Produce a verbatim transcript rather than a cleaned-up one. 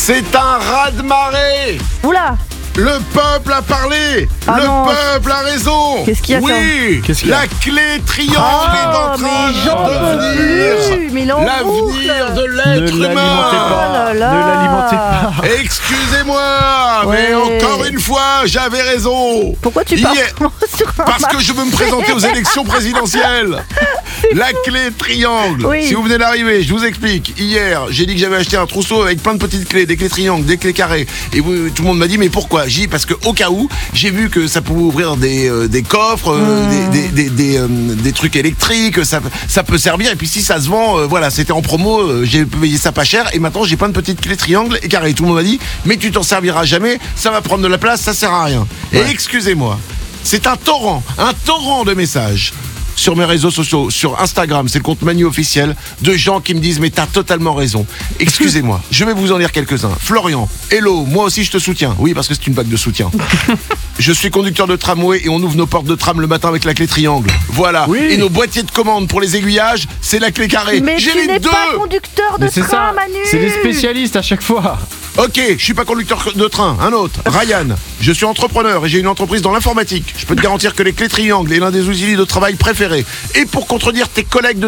C'est un raz-de-marée. Oula. Le peuple a parlé. Ah Le non. peuple a raison. Qu'est-ce qu'il y a, Oui. Qu'est-ce qu'il y a La clé triangle Oh, est en train mais j'en de peux devenir plus, mais il est en l'avenir boucle. de Ne l'être l'alimentez humain. pas. Oh là là. Ne l'alimentez pas. Excusez-moi, mais Ouais. encore une fois, j'avais raison. Pourquoi tu parles Hier- sur un Parce que je veux me présenter aux marché. élections présidentielles. La clé triangle. Oui. Si vous venez d'arriver, je vous explique. Hier, j'ai dit que j'avais acheté un trousseau avec plein de petites clés, des clés triangles, des clés carrées. Et vous, tout le monde m'a dit, mais pourquoi? J'ai dit, parce que au cas où, j'ai vu que ça pouvait ouvrir des, euh, des coffres, euh, Mmh. des, des, des, des, euh, des trucs électriques, ça, ça peut servir. Et puis si ça se vend, euh, voilà, c'était en promo, euh, j'ai payé ça pas cher. Et maintenant, j'ai plein de petites clés triangles et carrées. Tout le monde m'a dit, mais tu t'en serviras jamais, ça va prendre de la place, ça sert à rien. Et excusez-moi, c'est un torrent, un torrent de messages sur mes réseaux sociaux, sur Instagram, c'est le compte Manu officiel, de gens qui me disent mais t'as totalement raison. Excusez-moi, je vais vous en lire quelques-uns. Florian, hello, moi aussi je te soutiens. Oui, parce que c'est une bague de soutien. Je suis conducteur de tramway et on ouvre nos portes de tram le matin avec la clé triangle. Voilà. Oui. Et nos boîtiers de commande pour les aiguillages, c'est la clé carrée. Mais J'ai tu les n'es deux. pas conducteur de Mais c'est train, ça. Manu. C'est des spécialistes à chaque fois. Ok, je suis pas conducteur de train, un autre. Ryan, je suis entrepreneur et j'ai une entreprise dans l'informatique. Je peux te garantir que les clés triangles est l'un des outils de travail préférés. Et pour contredire tes collègues de